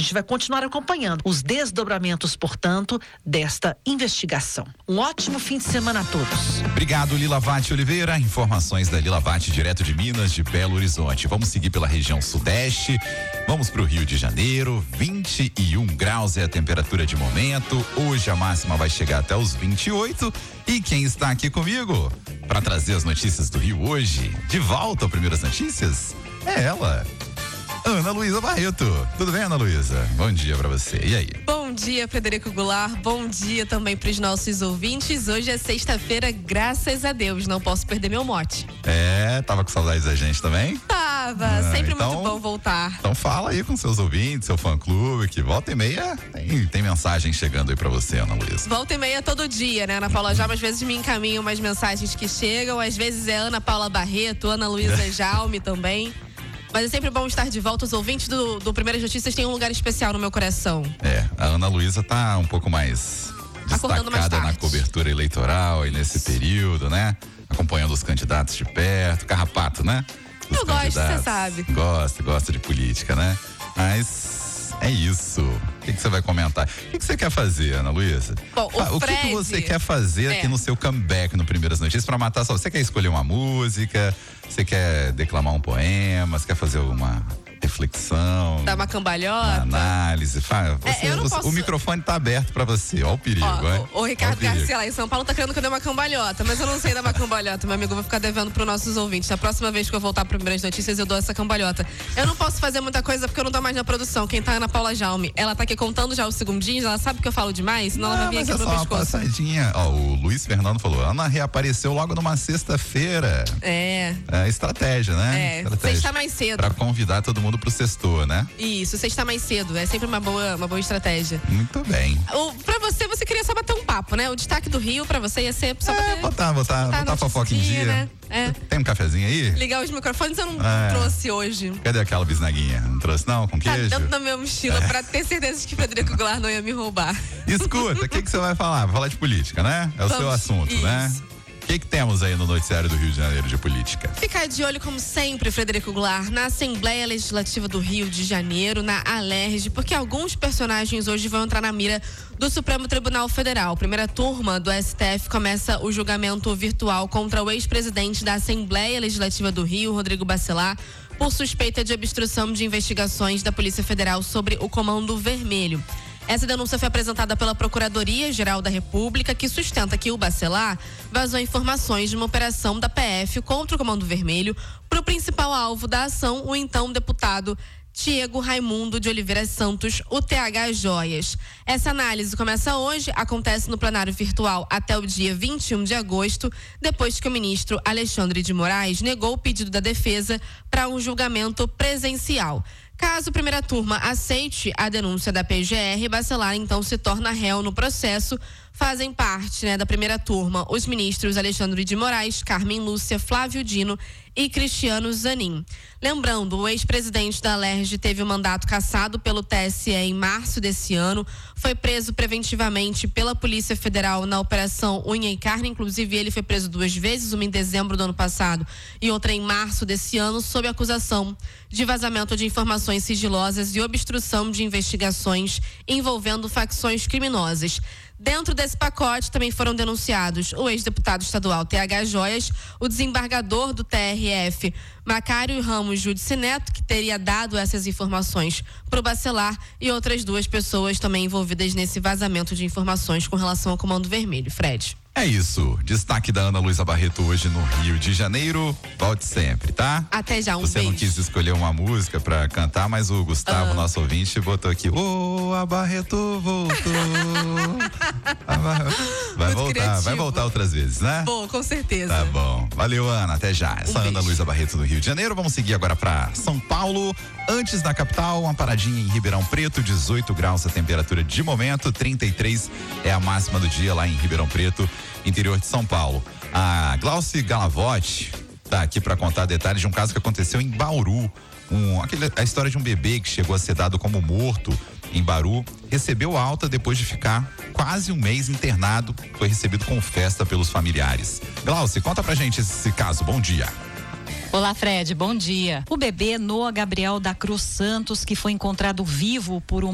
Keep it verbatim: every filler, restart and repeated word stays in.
gente vai continuar acompanhando os desdobramentos, portanto, desta investigação. Um ótimo fim de semana a todos. Obrigado, Lila Vatti Oliveira. Informações da Lila Vatti, direto de Minas, de Belo Horizonte. Vamos seguir pela região sudeste. Vamos para o Rio de Janeiro. vinte e um graus é a temperatura de momento. Hoje a máxima vai chegar até os vinte e oito. E quem está aqui comigo para trazer as notícias do Rio hoje, de volta ao Primeiras Notícias, é ela, Ana Luísa Barreto. Tudo bem, Ana Luísa? Bom dia pra você. E aí? Bom dia, Frederico Goulart. Bom dia também pros nossos ouvintes. Hoje é sexta-feira, graças a Deus. Não posso perder meu mote. É, tava com saudades da gente também? Tava, ah, sempre então, muito bom voltar. Então fala aí com seus ouvintes, seu fã-clube, que volta e meia tem, tem mensagem chegando aí pra você, Ana Luísa. Volta e meia todo dia, né, Ana Paula Jalma? Às vezes me encaminham umas mensagens que chegam, às vezes é Ana Paula Barreto, Ana Luísa Jalme também. Mas é sempre bom estar de volta. Os ouvintes do, do Primeiras Notícias têm um lugar especial no meu coração. É, a Ana Luísa tá um pouco mais Acordando mais destacada tarde. na cobertura eleitoral e nesse período, né? Acompanhando os candidatos de perto, carrapato, né? Dos Eu gosto, candidatos. você sabe. Gosta, gosta de política, né? Mas é isso. O que, que você vai comentar? O que, que você quer fazer, Ana Luísa? Bom, o, Ah, o Fred, que, que você quer fazer é. aqui no seu comeback no Primeiras Notícias pra matar só? Você quer escolher uma música? Você quer declamar um poema? Você quer fazer uma reflexão? Dá uma cambalhota? Uma análise? Fala, É, você, eu não você- posso- O microfone tá aberto pra você. Ó o perigo, Ó, hein? o, o Ricardo Ó o perigo. Garcia lá em São Paulo tá querendo que eu dê uma cambalhota, mas eu não sei dar uma cambalhota, meu amigo. Eu vou ficar devendo pros nossos ouvintes. Da próxima vez que eu voltar para Primeiras Notícias, eu dou essa cambalhota. Eu não posso fazer muita coisa porque eu não tô mais na produção. Quem tá é Ana Paula Jalme. Ela tá aqui contando já os segundinhos, ela sabe que eu falo demais, senão ela Ah, vai vir mas aqui é pro só meu uma pescoço. passadinha. Ó, o Luiz Fernando falou, Ana reapareceu logo numa sexta-feira. É. É estratégia, né? É, Estratégia. sexta mais cedo. Pra convidar todo mundo pro sextor, né? Isso, você está mais cedo. É sempre uma boa, uma boa estratégia. Muito bem. O, pra você, você queria só bater um papo, né? O destaque do Rio pra você ia ser só É, bater, botar, botar, botar botar a fofoca em notícia, dia. né? É. Tem um cafezinho aí? Ligar os microfones eu não É. trouxe hoje. Cadê aquela bisnaguinha? Não trouxe não? Com Tá queijo? dentro da minha mochila pra ter certeza de que Frederico Goulart não ia me roubar. Escuta, o que, que você vai falar? Vai falar de política, né? É o Vamos, seu assunto, isso. né? O que, que temos aí no noticiário do Rio de Janeiro de política? Ficar de olho, como sempre, Frederico Goulart, na Assembleia Legislativa do Rio de Janeiro, na Alerj, porque alguns personagens hoje vão entrar na mira do Supremo Tribunal Federal. Primeira turma do S T F começa o julgamento virtual contra o ex-presidente da Assembleia Legislativa do Rio, Rodrigo Bacelar, por suspeita de obstrução de investigações da Polícia Federal sobre o Comando Vermelho. Essa denúncia foi apresentada pela Procuradoria-Geral da República, que sustenta que o Bacelar vazou informações de uma operação da P F contra o Comando Vermelho para o principal alvo da ação, o então deputado Diego Raimundo de Oliveira Santos, o T H Joias. Essa análise começa hoje, acontece no plenário virtual até o dia vinte e um de agosto, depois que o ministro Alexandre de Moraes negou o pedido da defesa para um julgamento presencial. Caso a primeira turma aceite a denúncia da P G R, Bacelar então se torna réu no processo. Fazem parte, né, da primeira turma os ministros Alexandre de Moraes, Carmen Lúcia, Flávio Dino e Cristiano Zanin. Lembrando, o ex-presidente da Alerj teve o mandato cassado pelo T S E em março desse ano, foi preso preventivamente pela Polícia Federal na Operação Unha e Carne, inclusive ele foi preso duas vezes, uma em dezembro do ano passado e outra em março desse ano, sob acusação de vazamento de informações sigilosas e obstrução de investigações envolvendo facções criminosas. Dentro desse pacote também foram denunciados o ex-deputado estadual T H Joias, o desembargador do T R F, Macário Ramos Judice Neto, que teria dado essas informações para o Bacelar, e outras duas pessoas também envolvidas nesse vazamento de informações com relação ao Comando Vermelho. Fred. É isso. Destaque da Ana Luísa Barreto hoje no Rio de Janeiro. Volte sempre, tá? Até já, um Você beijo. não quis escolher uma música pra cantar, mas o Gustavo, Ah. nosso ouvinte, botou aqui. Ô, oh, a Barreto voltou. A Bar- Vai Muito voltar, criativo. vai voltar outras vezes, né? Bom, com certeza. Tá bom. Valeu, Ana. Até já. Essa Um Ana beijo. Luísa Barreto do Rio de Janeiro. Vamos seguir agora pra São Paulo. Antes da capital, uma paradinha em Ribeirão Preto, dezoito graus a temperatura de momento, trinta e três é a máxima do dia lá em Ribeirão Preto, interior de São Paulo. A Glauci Galavotti tá aqui para contar detalhes de um caso que aconteceu em Bauru. Um, aquele, a história de um bebê que chegou a ser dado como morto em Bauru, recebeu alta depois de ficar quase um mês internado, foi recebido com festa pelos familiares. Glauci, conta pra gente esse caso. Bom dia. Olá, Fred, bom dia. O bebê Noah Gabriel da Cruz Santos, que foi encontrado vivo por um